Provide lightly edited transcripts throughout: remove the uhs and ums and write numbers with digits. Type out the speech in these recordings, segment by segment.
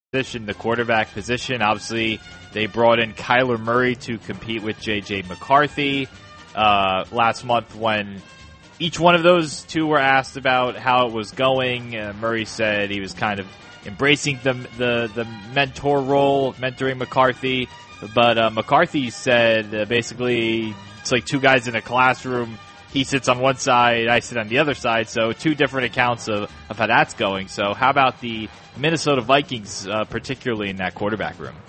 position, the quarterback position. Obviously, they brought in Kyler Murray to compete with J.J. McCarthy. Last month when each one of those two were asked about how it was going, Murray said he was kind of embracing the mentor role, mentoring McCarthy. But McCarthy said basically it's like two guys in a classroom. He sits on one side, I sit on the other side. So two different accounts of how that's going. So how about the Minnesota Vikings, particularly in that quarterback room?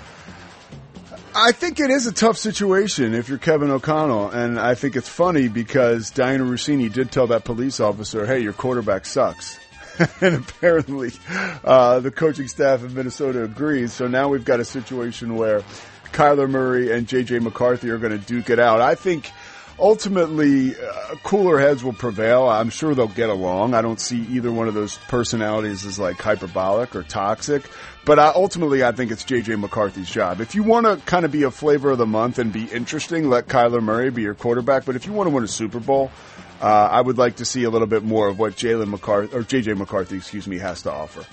I think it is a tough situation if you're Kevin O'Connell, and I think it's funny because Diana Rossini did tell that police officer, hey, your quarterback sucks. And apparently the coaching staff in Minnesota agrees, so now we've got a situation where Kyler Murray and J.J. McCarthy are going to duke it out. I think ultimately cooler heads will prevail. I'm sure they'll get along. I don't see either one of those personalities as like hyperbolic or toxic. But ultimately, I think it's J.J. McCarthy's job. If you want to kind of be a flavor of the month and be interesting, let Kyler Murray be your quarterback. But if you want to win a Super Bowl, I would like to see a little bit more of what J.J. McCarthy, has to offer.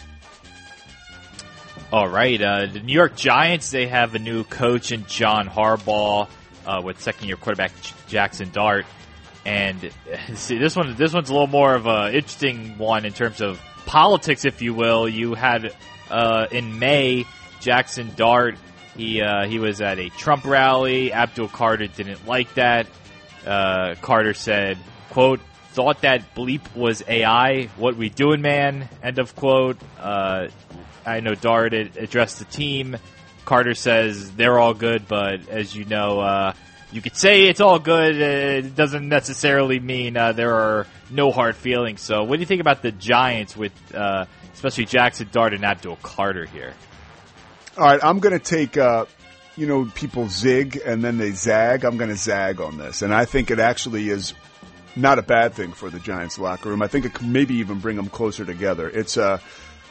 All right. The New York Giants, they have a new coach in John Harbaugh with second-year quarterback Jackson Dart. And see, this one's a little more of an interesting one in terms of politics, if you will. You had in May, Jackson Dart, he was at a Trump rally. Abdul Carter didn't like that. Carter said, quote, thought that bleep was AI. What we doing, man? End of quote. I know Dart addressed the team. Carter says they're all good, but as you know, you could say it's all good. It doesn't necessarily mean there are no hard feelings. So what do you think about the Giants with especially Jackson Dart and Abdul Carter here? All right, I'm going to take, people zig and then they zag. I'm going to zag on this. And I think it actually is not a bad thing for the Giants locker room. I think it could maybe even bring them closer together. It's a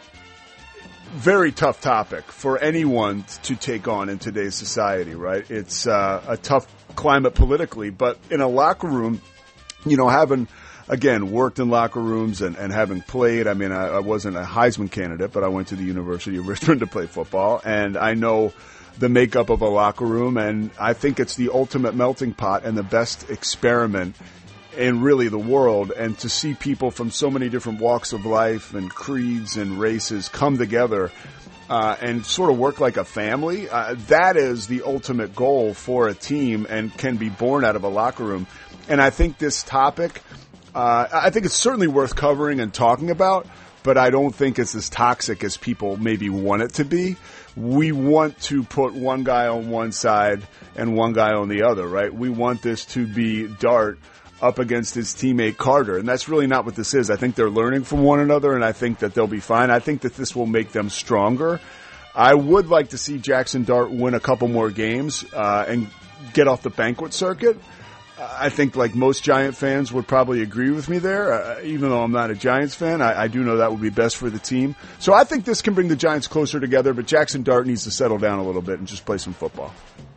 very tough topic for anyone to take on in today's society, right? It's a tough climate politically, but in a locker room, having again, worked in locker rooms and having played. I mean, I wasn't a Heisman candidate, but I went to the University of Richmond to play football, and I know the makeup of a locker room, and I think it's the ultimate melting pot and the best experiment in really the world. And to see people from so many different walks of life and creeds and races come together and sort of work like a family, that is the ultimate goal for a team and can be born out of a locker room. And I think this topic, I think it's certainly worth covering and talking about, but I don't think it's as toxic as people maybe want it to be. We want to put one guy on one side and one guy on the other, right? We want this to be Dart up against his teammate Carter, and that's really not what this is. I think they're learning from one another, and I think that they'll be fine. I think that this will make them stronger. I would like to see Jackson Dart win a couple more games and get off the banquet circuit. I think like most Giant fans would probably agree with me there. Even though I'm not a Giants fan, I do know that would be best for the team. So I think this can bring the Giants closer together, but Jackson Dart needs to settle down a little bit and just play some football.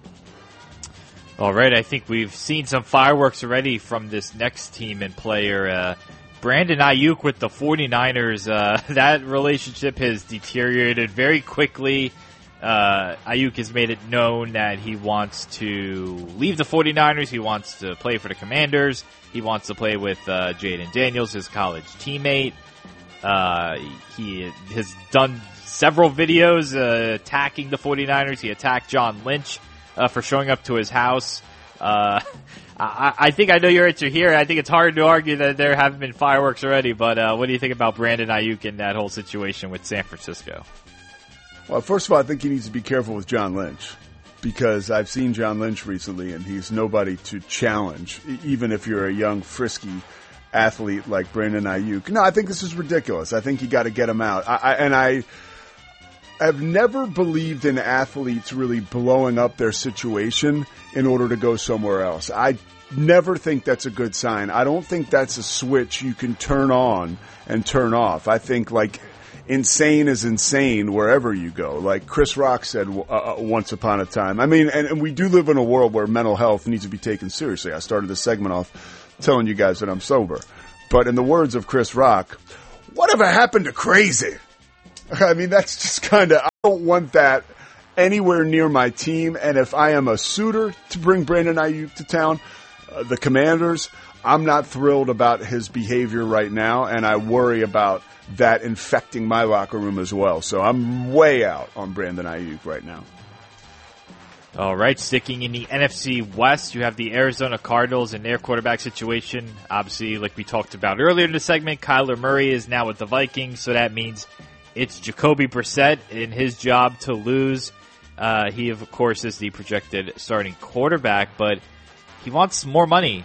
All right, I think we've seen some fireworks already from this next team and player. Brandon Ayuk with the 49ers, that relationship has deteriorated very quickly. Ayuk has made it known that he wants to leave the 49ers. He wants to play for the Commanders. He wants to play with Jaden Daniels, his college teammate. He has done several videos attacking the 49ers. He attacked John Lynch for showing up to his house. I think I know your answer here. I think it's hard to argue that there haven't been fireworks already, but what do you think about Brandon Ayuk and that whole situation with San Francisco? Well, first of all, I think he needs to be careful with John Lynch because I've seen John Lynch recently, and he's nobody to challenge, even if you're a young, frisky athlete like Brandon Ayuk. No, I think this is ridiculous. I think you got to get him out. I have never believed in athletes really blowing up their situation in order to go somewhere else. I never think that's a good sign. I don't think that's a switch you can turn on and turn off. I think like insane is insane wherever you go. Like Chris Rock said once upon a time. I mean, and we do live in a world where mental health needs to be taken seriously. I started this segment off telling you guys that I'm sober. But in the words of Chris Rock, whatever happened to crazy? I mean, that's just kind of don't want that anywhere near my team. And if I am a suitor to bring Brandon Ayuk to town, the Commanders, I'm not thrilled about his behavior right now, and I worry about that infecting my locker room as well. So I'm way out on Brandon Ayuk right now. All right, sticking in the NFC West, you have the Arizona Cardinals and their quarterback situation. Obviously, like we talked about earlier in the segment, Kyler Murray is now with the Vikings, so that means it's Jacoby Brissett in his job to lose. He, of course, is the projected starting quarterback, but he wants more money.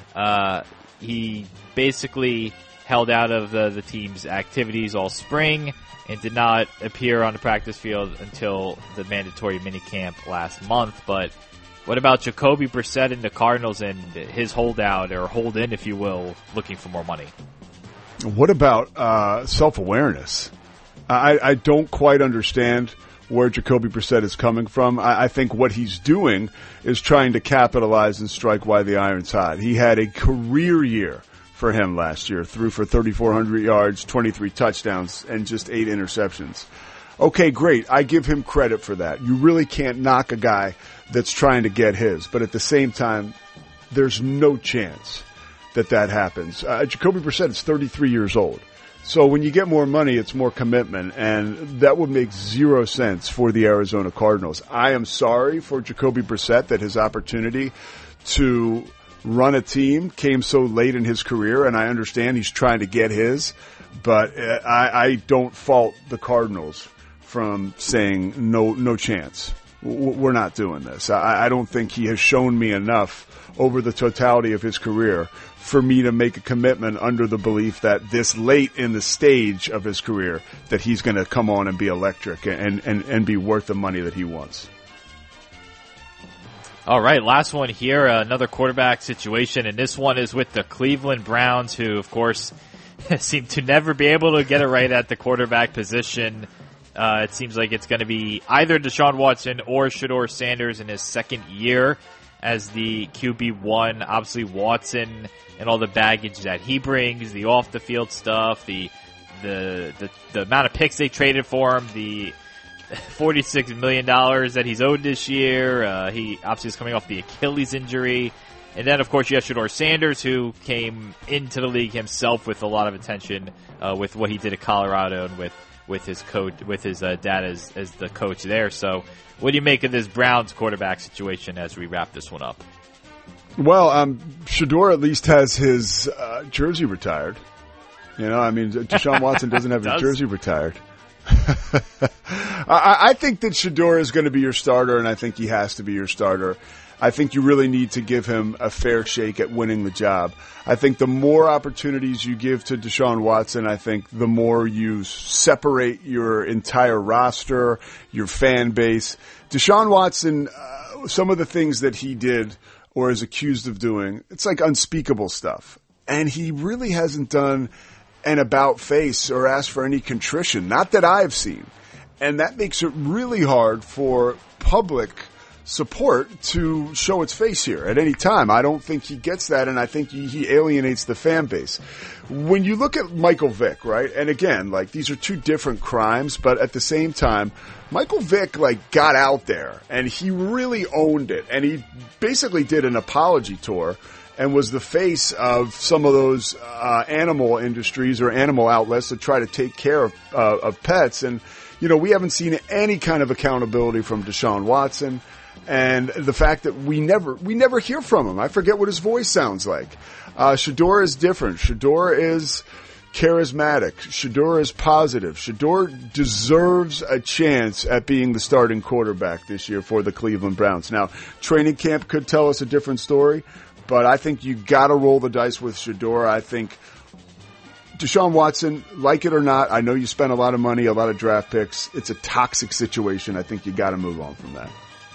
He basically held out of the team's activities all spring and did not appear on the practice field until the mandatory minicamp last month. But what about Jacoby Brissett and the Cardinals and his holdout, or hold in, if you will, looking for more money? What about self-awareness? I don't quite understand where Jacoby Brissett is coming from. I think what he's doing is trying to capitalize and strike while the iron's hot. He had a career year for him last year, threw for 3,400 yards, 23 touchdowns, and just 8 interceptions. Okay, great. I give him credit for that. You really can't knock a guy that's trying to get his. But at the same time, there's no chance that happens. Jacoby Brissett is 33 years old. So when you get more money, it's more commitment, and that would make zero sense for the Arizona Cardinals. I am sorry for Jacoby Brissett that his opportunity to run a team came so late in his career, and I understand he's trying to get his, but I don't fault the Cardinals from saying no chance. We're not doing this. I don't think he has shown me enough over the totality of his career for me to make a commitment under the belief that this late in the stage of his career that he's going to come on and be electric and be worth the money that he wants. All right, last one here, another quarterback situation, and this one is with the Cleveland Browns, who, of course, seem to never be able to get it right at the quarterback position. It seems like it's going to be either Deshaun Watson or Shedeur Sanders in his second year as the QB1. Obviously, Watson and all the baggage that he brings, the off-the-field stuff, the amount of picks they traded for him, the $46 million that he's owed this year. He obviously is coming off the Achilles injury. And then, of course, you have Shedeur Sanders, who came into the league himself with a lot of attention with what he did at Colorado and with his coach, with his dad as the coach there. So what do you make of this Browns quarterback situation as we wrap this one up? Well, Shedeur at least has his jersey retired. You know, I mean, Deshaun Watson doesn't have his jersey retired. I think that Shedeur is going to be your starter, and I think he has to be your starter. I think you really need to give him a fair shake at winning the job. I think the more opportunities you give to Deshaun Watson, I think the more you separate your entire roster, your fan base. Deshaun Watson, some of the things that he did or is accused of doing, it's like unspeakable stuff. And he really hasn't done an about face or asked for any contrition, not that I've seen. And that makes it really hard for public support to show its face here at any time. I don't think he gets that, and I think he alienates the fan base. When you look at Michael Vick, right, and again, like, these are two different crimes, but at the same time, Michael Vick, like, got out there, and he really owned it, and he basically did an apology tour and was the face of some of those animal industries or animal outlets that try to take care of pets. And, you know, we haven't seen any kind of accountability from Deshaun Watson. And the fact that we never hear from him. I forget what his voice sounds like. Shedeur is different. Shedeur is charismatic. Shedeur is positive. Shedeur deserves a chance at being the starting quarterback this year for the Cleveland Browns. Now, training camp could tell us a different story, but I think you got to roll the dice with Shedeur. I think Deshaun Watson, like it or not, I know you spent a lot of money, a lot of draft picks. It's a toxic situation. I think you got to move on from that.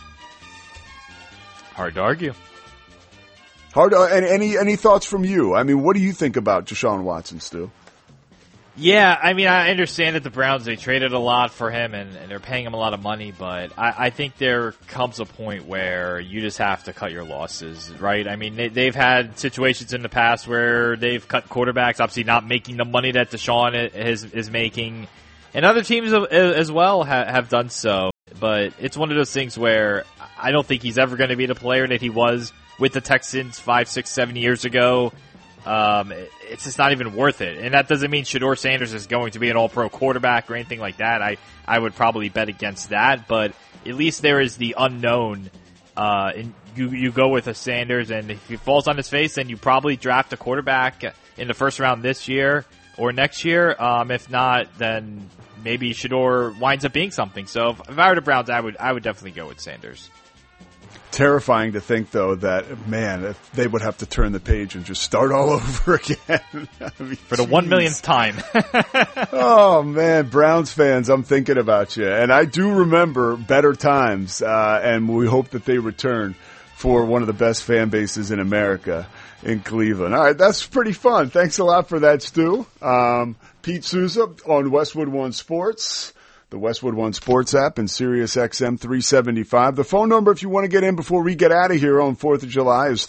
Hard to argue. And any thoughts from you? I mean, what do you think about Deshaun Watson, Stu? Yeah, I mean, I understand that the Browns, they traded a lot for him and they're paying him a lot of money, but I think there comes a point where you just have to cut your losses, right? I mean, they've had situations in the past where they've cut quarterbacks, obviously not making the money that Deshaun is making, And other teams as well have done so. But it's one of those things where I don't think he's ever going to be the player that he was with the Texans 5, 6, 7 years ago. It's just not even worth it. And that doesn't mean Shedeur Sanders is going to be an all-pro quarterback or anything like that. I would probably bet against that. But at least there is the unknown. And you go with a Sanders, and if he falls on his face, then you probably draft a quarterback in the first round this year or next year. If not, then maybe Shedeur winds up being something. So if I were the Browns, I would definitely go with Sanders. Terrifying to think, though, that, man, if they would have to turn the page and just start all over again. I mean, for the 1 millionth time. Oh, man, Browns fans, I'm thinking about you. And I do remember better times, and we hope that they return for one of the best fan bases in America in Cleveland. All right, that's pretty fun. Thanks a lot for that, Stu. Pete Souza on Westwood One Sports, the Westwood One Sports app, and Sirius XM 375. The phone number, if you want to get in before we get out of here on 4th of July, is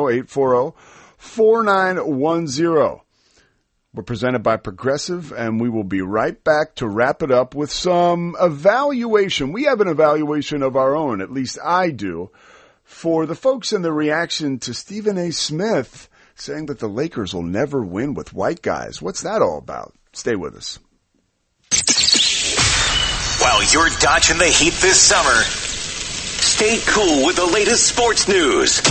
310-840-4910. We're presented by Progressive, and we will be right back to wrap it up with some evaluation. We have an evaluation of our own, at least I do, for the folks in the reaction to Stephen A. Smith saying that the Lakers will never win with white guys. What's that all about? Stay with us. While you're dodging the heat this summer, stay cool with the latest sports news.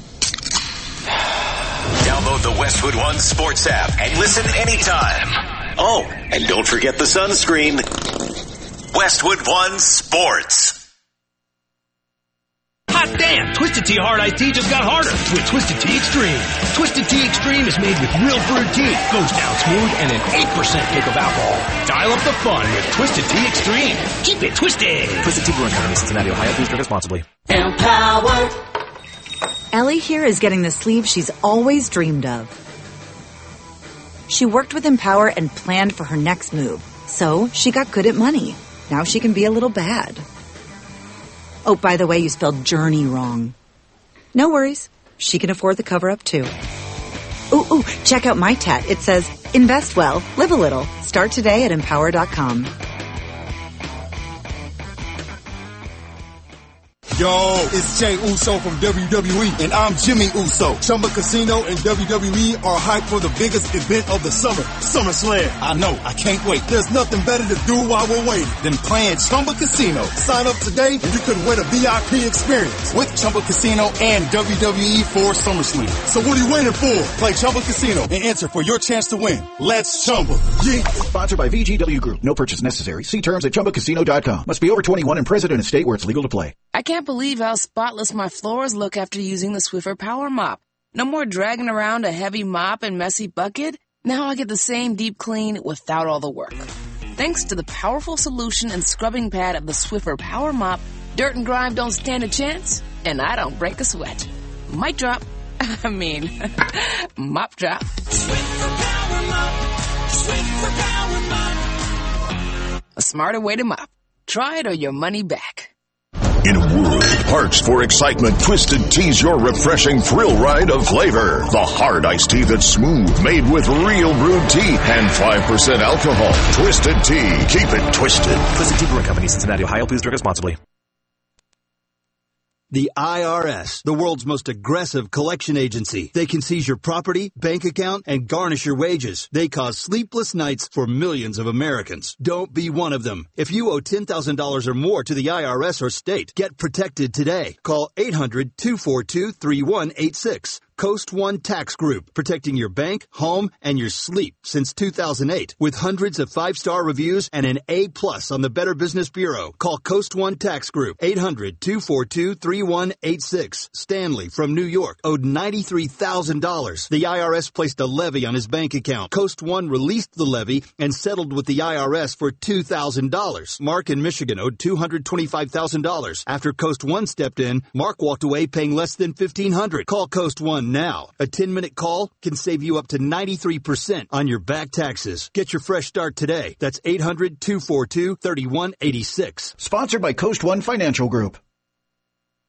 Download the Westwood One Sports app and listen anytime. Oh, and don't forget the sunscreen. Westwood One Sports. Hot damn! Twisted Tea Hard Iced Tea just got harder with Twisted Tea Extreme. Twisted Tea Extreme is made with real brewed tea, goes down smooth, and an 8% kick of alcohol. Dial up the fun with Twisted Tea Extreme. Keep it twisted. Twisted Tea Brewing Company, Cincinnati, Ohio. Please drink responsibly. Empowered. Ellie here is getting the sleeve she's always dreamed of. She worked with Empower and planned for her next move, so she got good at money. Now she can be a little bad. Oh, by the way, you spelled journey wrong. No worries. She can afford the cover-up, too. Ooh, check out my tat. It says, invest well, live a little. Start today at Empower.com. Yo, it's Jay Uso from WWE, and I'm Jimmy Uso. Chumba Casino and WWE are hyped for the biggest event of the summer, SummerSlam. I know, I can't wait. There's nothing better to do while we're waiting than playing Chumba Casino. Sign up today and you could win a VIP experience with Chumba Casino and WWE for SummerSlam. So what are you waiting for? Play Chumba Casino and enter for your chance to win. Let's Chumba. Yeah. Sponsored by VGW Group. No purchase necessary. See terms at ChumbaCasino.com. Must be over 21 and present in a state where it's legal to play. I can't believe how spotless my floors look after using the Swiffer Power Mop. No more dragging around a heavy mop and messy bucket. Now I get the same deep clean without all the work. Thanks to the powerful solution and scrubbing pad of the Swiffer Power Mop, dirt and grime don't stand a chance, and I don't break a sweat. Mic drop. Mop drop. Swiffer Power Mop. Swiffer Power Mop. A smarter way to mop. Try it or your money back. In a world parched for excitement, Twisted Tea's your refreshing thrill ride of flavor. The hard iced tea that's smooth, made with real brewed tea and 5% alcohol. Twisted Tea. Keep it twisted. Twisted Tea Brewing Company, Cincinnati, Ohio. Please drink responsibly. The IRS, the world's most aggressive collection agency. They can seize your property, bank account, and garnish your wages. They cause sleepless nights for millions of Americans. Don't be one of them. If you owe $10,000 or more to the IRS or state, get protected today. Call 800-242-3186. Coast One Tax Group, protecting your bank, home, and your sleep since 2008. With hundreds of 5-star reviews and an A+ on the Better Business Bureau. Call Coast One Tax Group, 800-242-3186. Stanley from New York owed $93,000. The IRS placed a levy on his bank account. Coast One released the levy and settled with the IRS for $2,000. Mark in Michigan owed $225,000. After Coast One stepped in, Mark walked away paying less than $1,500. Call Coast One now. A 10-minute call can save you up to 93% on your back taxes. Get your fresh start today. That's 800-242-3186. Sponsored by Coast One Financial Group.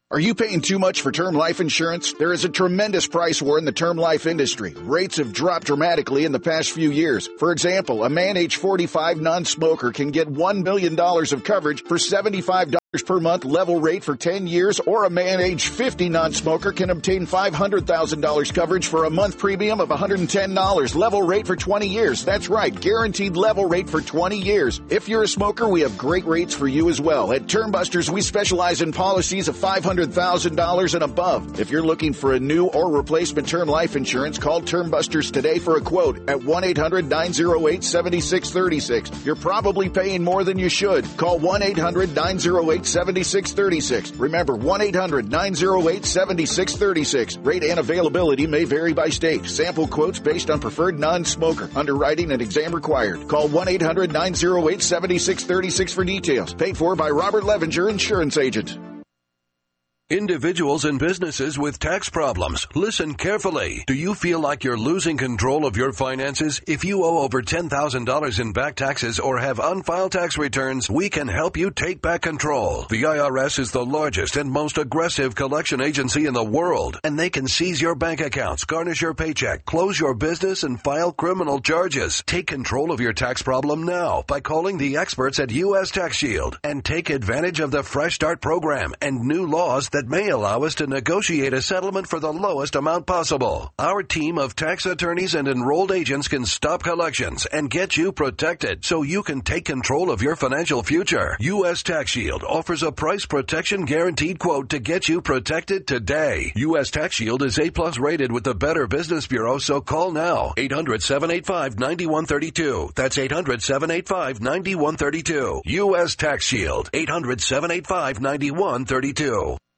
Are you paying too much for term life insurance? There is a tremendous price war in the term life industry. Rates have dropped dramatically in the past few years. For example, a man age 45 non-smoker can get $1 million of coverage for $75 per month level rate for 10 years, or a man age 50 non-smoker can obtain $500,000 coverage for a month premium of $110 level rate for 20 years. That's right, guaranteed level rate for 20 years. If you're a smoker, we have great rates for you as well. At Termbusters, we specialize in policies of $500,000 and above. If you're looking for a new or replacement term life insurance, call Termbusters today for a quote at 1-800-908-7636. You're probably paying more than you should. Call 1-800-908-7636. Remember, 1-800-908-7636. Rate and availability may vary by state. Sample quotes based on preferred non-smoker. Underwriting and exam required. Call 1-800-908-7636 for details. Paid for by Robert Levinger, Insurance Agent. Individuals and businesses with tax problems, listen carefully. Do you feel like you're losing control of your finances? If you owe over $10,000 in back taxes or have unfiled tax returns, we can help you take back control. The IRS is the largest and most aggressive collection agency in the world, and they can seize your bank accounts, garnish your paycheck, close your business, and file criminal charges. Take control of your tax problem now by calling the experts at U.S. Tax Shield and take advantage of the Fresh Start program and new laws that may allow us to negotiate a settlement for the lowest amount possible. Our team of tax attorneys and enrolled agents can stop collections and get you protected so you can take control of your financial future. U.S. Tax Shield offers a price protection guaranteed quote to get you protected today. U.S. Tax Shield is A+ rated with the Better Business Bureau, so call now. 800-785-9132. That's 800-785-9132. U.S. Tax Shield. 800-785-9132.